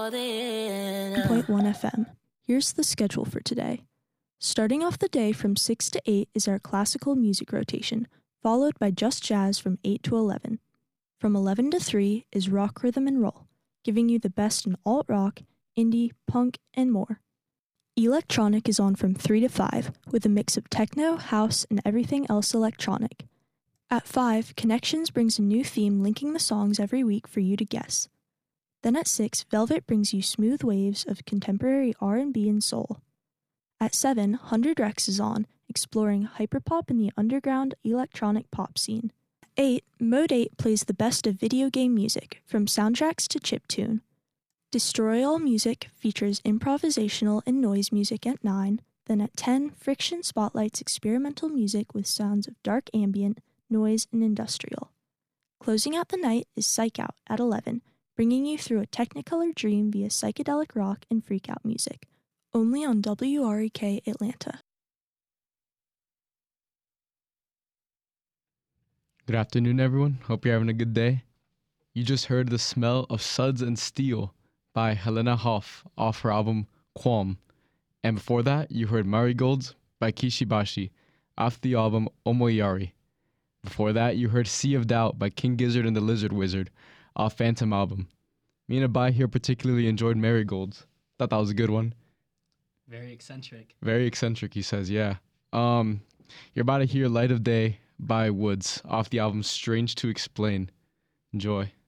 1.1 FM. Here's the schedule for today. Starting off the day from 6 to 8 is our classical music rotation, followed by just jazz from 8 to 11. From 11 to 3 is rock, rhythm, and roll, giving you the best in alt rock, indie, punk, and more. Electronic is on from 3 to 5, with a mix of techno, house, and everything else electronic. At 5, Connections brings a new theme linking the songs every week for you to guess. Then at 6, Velvet brings you smooth waves of contemporary R&B and soul. At 7, 100 Rex is on, exploring hyperpop in the underground electronic pop scene. At 8, Mode 8 plays the best of video game music, from soundtracks to chiptune. Destroy All Music features improvisational and noise music at 9. Then at 10, Friction spotlights experimental music with sounds of dark ambient, noise, and industrial. Closing out the night is Psych Out at 11, bringing you through a Technicolor dream via psychedelic rock and freakout music, only on WREK Atlanta. Good afternoon, everyone. Hope you're having a good day. You just heard The Smell of Suds and Steel by Helena Hoff off her album Qualm. And before that, you heard Marigolds by Kishibashi off the album Omoyari. Before that, you heard Sea of Doubt by King Gizzard and the Lizard Wizard off Phantom album. Me and Abai here particularly enjoyed Marigolds. Thought that was a good one. Very eccentric. Very eccentric, he says, yeah. You're about to hear Light of Day by Woods off the album Strange to Explain. Enjoy.